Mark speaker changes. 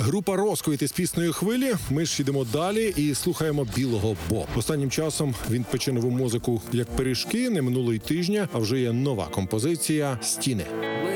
Speaker 1: Група «Розквіт» із піснею «Хвилі». Ми ж йдемо далі і слухаємо Білого Бо. Останнім часом він пече нову музику як пиріжки, не минуло й тижня, а вже є нова композиція «Стіни».